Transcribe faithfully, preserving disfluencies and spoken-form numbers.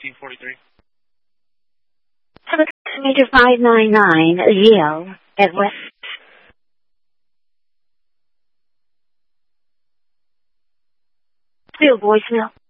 fifteen forty-three. Hello, Major five nine nine, Zio, at West. Zio voicemail.